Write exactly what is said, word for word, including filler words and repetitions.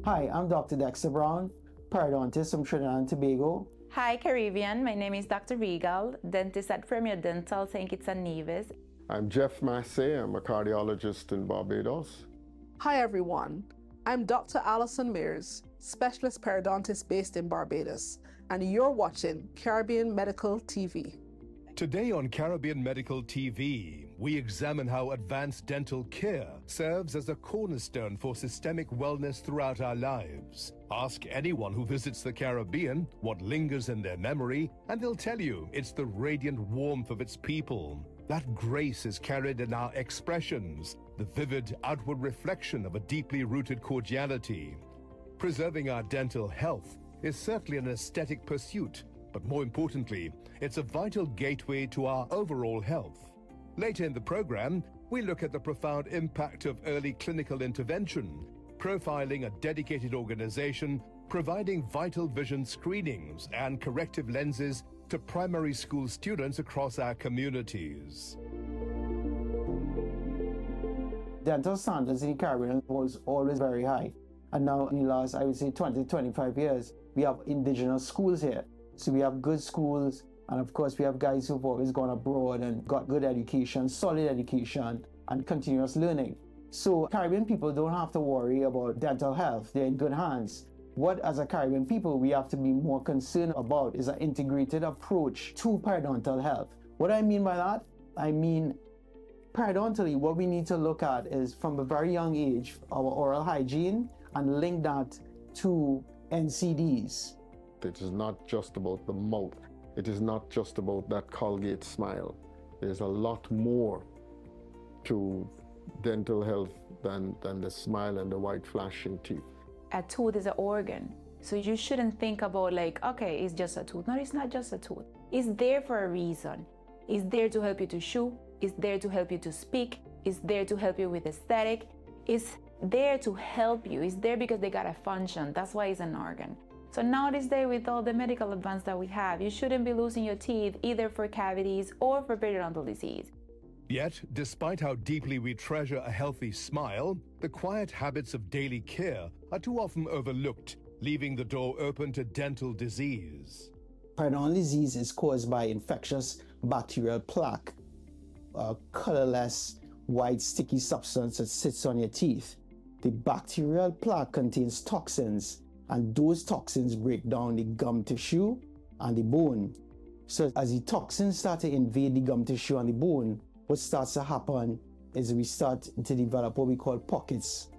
Hi, I'm Doctor Dexter Brown, periodontist from Trinidad and Tobago. Hi, Caribbean. My name is Doctor Regal, dentist at Premier Dental, Saint Kitts and Nevis. I'm Jeff Massey. I'm a cardiologist in Barbados. Hi, everyone. I'm Doctor Alison Mears, specialist periodontist based in Barbados, and you're watching Caribbean Medical T V. Today on Caribbean Medical T V, we examine how advanced dental care serves as a cornerstone for systemic wellness throughout our lives. Ask anyone who visits the Caribbean what lingers in their memory, and they'll tell you it's the radiant warmth of its people. That grace is carried in our expressions, the vivid outward reflection of a deeply rooted cordiality. Preserving our dental health is certainly an aesthetic pursuit, but more importantly, it's a vital gateway to our overall health. Later in the program, we look at the profound impact of early clinical intervention, profiling a dedicated organization, providing vital vision screenings and corrective lenses to primary school students across our communities. Dental standards in the Caribbean was always very high. And now in the last, I would say, twenty, twenty-five years, we have indigenous schools here. So we have good schools, and of course we have guys who've always gone abroad and got good education, solid education, and continuous learning. So Caribbean people don't have to worry about dental health. They're in good hands. What, as a Caribbean people, we have to be more concerned about is an integrated approach to periodontal health. What do I mean by that? I mean, periodontally, what we need to look at is from a very young age, our oral hygiene, and link that to N C Ds. It is not just about the mouth. It is not just about that Colgate smile. There's a lot more to dental health than, than the smile and the white flashing teeth. A tooth is an organ. So you shouldn't think about like, okay, it's just a tooth. No, it's not just a tooth. It's there for a reason. It's there to help you to chew. It's there to help you to speak. It's there to help you with aesthetic. It's there to help you. It's there because they got a function. That's why it's an organ. So now this day, with all the medical advance that we have, you shouldn't be losing your teeth either for cavities or for periodontal disease. Yet, despite how deeply we treasure a healthy smile, the quiet habits of daily care are too often overlooked, leaving the door open to dental disease. Periodontal disease is caused by infectious bacterial plaque, a colorless, white, sticky substance that sits on your teeth. The bacterial plaque contains toxins, and those toxins break down the gum tissue and the bone. So as the toxins start to invade the gum tissue and the bone, what starts to happen is we start to develop what we call pockets